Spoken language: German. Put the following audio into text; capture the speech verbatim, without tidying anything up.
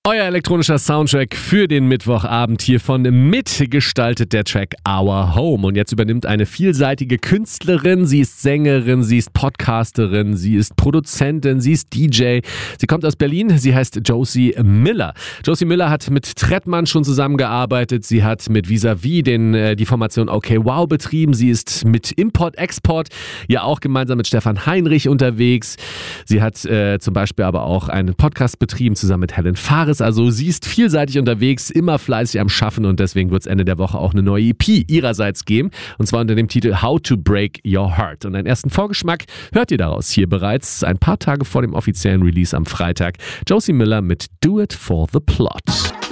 Euer elektronischer Soundtrack für den Mittwochabend hiervon mitgestaltet der Track Our Home. Und jetzt übernimmt eine vielseitige Künstlerin. Sie ist Sängerin, sie ist Podcasterin, sie ist Produzentin, sie ist D J. Sie kommt aus Berlin, sie heißt Josie Miller. Josie Miller hat mit Trettmann schon zusammengearbeitet. Sie hat mit Vis-a-vis den, äh, die Formation Okay Wow betrieben. Sie ist mit Import-Export ja auch gemeinsam mit Stefan Heinrich unterwegs. Sie hat äh, zum Beispiel aber auch einen Podcast betrieben zusammen mit Helen Fares. Also sie ist vielseitig unterwegs, immer fleißig am Schaffen und deswegen wird es Ende der Woche auch eine neue E P ihrerseits geben. Und zwar unter dem Titel How to Break Your Heart. Und einen ersten Vorgeschmack hört ihr daraus hier bereits ein paar Tage vor dem offiziellen Release am Freitag. Josie Miller mit Do It for the Plot.